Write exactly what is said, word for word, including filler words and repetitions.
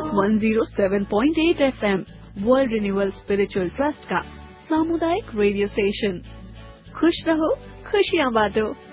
One zero seven point eight FM world renewal spiritual trust का सामुदायिक radio station. खुश रहो, खुशियाँ बांटो।